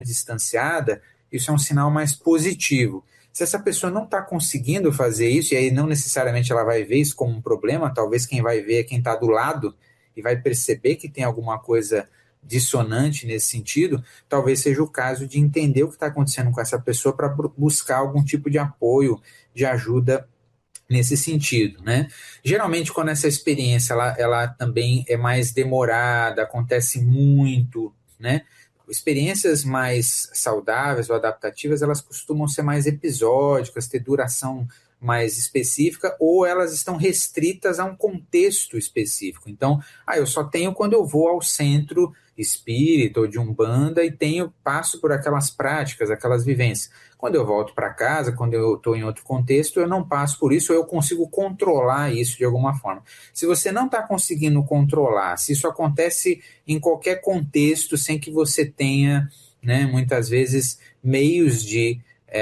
distanciada, isso é um sinal mais positivo. Se essa pessoa não está conseguindo fazer isso, e aí não necessariamente ela vai ver isso como um problema, talvez quem vai ver é quem está do lado e vai perceber que tem alguma coisa dissonante nesse sentido, talvez seja o caso de entender o que está acontecendo com essa pessoa para buscar algum tipo de apoio, de ajuda nesse sentido, né? Geralmente, quando essa experiência ela também é mais demorada, acontece muito, né? Experiências mais saudáveis ou adaptativas, elas costumam ser mais episódicas, ter duração mais específica, ou elas estão restritas a um contexto específico. Então, eu só tenho quando eu vou ao centro espírita ou de umbanda e passo por aquelas práticas, aquelas vivências. Quando eu volto para casa, quando eu estou em outro contexto, eu não passo por isso, ou eu consigo controlar isso de alguma forma. Se você não está conseguindo controlar, se isso acontece em qualquer contexto, sem que você tenha, né, muitas vezes, meios de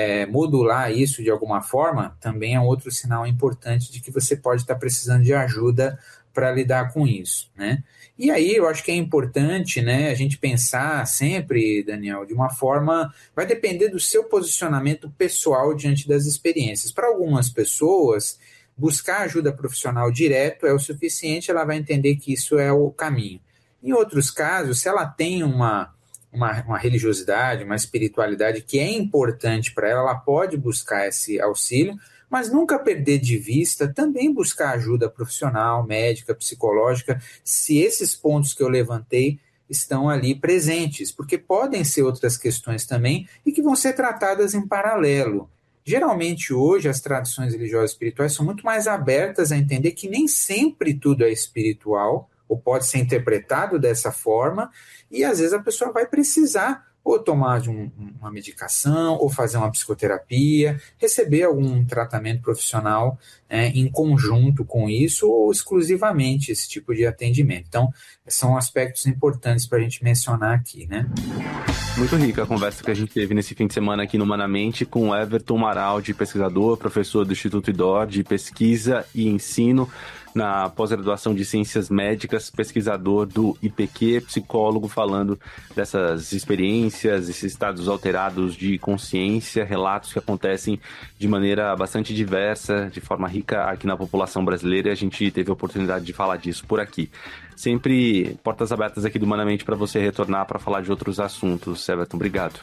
modular isso de alguma forma, também é um outro sinal importante de que você pode estar precisando de ajuda para lidar com isso, né? E aí eu acho que é importante, né, a gente pensar sempre, Daniel, de uma forma, vai depender do seu posicionamento pessoal diante das experiências. Para algumas pessoas, buscar ajuda profissional direto é o suficiente, ela vai entender que isso é o caminho. Em outros casos, se ela tem uma religiosidade, uma espiritualidade que é importante para ela pode buscar esse auxílio, mas nunca perder de vista também buscar ajuda profissional, médica, psicológica, se esses pontos que eu levantei estão ali presentes, porque podem ser outras questões também e que vão ser tratadas em paralelo. Geralmente hoje as tradições religiosas espirituais são muito mais abertas a entender que nem sempre tudo é espiritual, ou pode ser interpretado dessa forma, e às vezes a pessoa vai precisar ou tomar uma medicação, ou fazer uma psicoterapia, receber algum tratamento profissional em conjunto com isso, ou exclusivamente esse tipo de atendimento. Então, são aspectos importantes para a gente mencionar aqui, né? Muito rica a conversa que a gente teve nesse fim de semana aqui no Humanamente com Everton Maraldi, pesquisador, professor do Instituto IDOR de Pesquisa e Ensino na pós-graduação de Ciências Médicas, pesquisador do IPQ, psicólogo, falando dessas experiências, esses estados alterados de consciência, relatos que acontecem de maneira bastante diversa, de forma rica aqui na população brasileira, e a gente teve a oportunidade de falar disso por aqui. Sempre portas abertas aqui do Humanamente para você retornar para falar de outros assuntos. Everton, obrigado.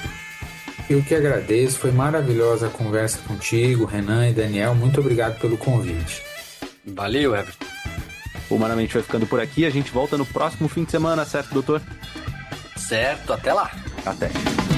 Eu que agradeço, foi maravilhosa a conversa contigo, Renan e Daniel, muito obrigado pelo convite. Valeu, Everton. O Humanamente vai ficando por aqui, a gente volta no próximo fim de semana, certo, doutor? Certo, até lá. Até.